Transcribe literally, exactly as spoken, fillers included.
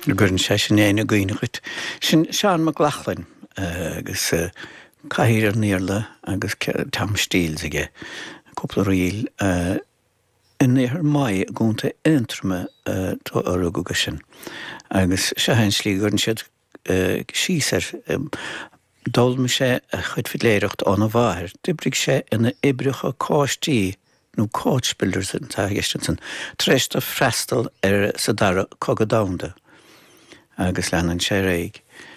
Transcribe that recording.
Gurn sé sin éana gcuoinechuit. Sin Seán McLachlan agus caiir ar níorla agus tam stíl aige cúpla riil in éar mai gúnta intrama tá ar go sin. Agus se hain slí gurn siad síar dul me sé a chud fi léireacht an a bhair, dibrig sé ina ibricha cáistí nó coachbuilders an tá san treist a freistal ar sa dara cogadánda. Agus leanan sé réig.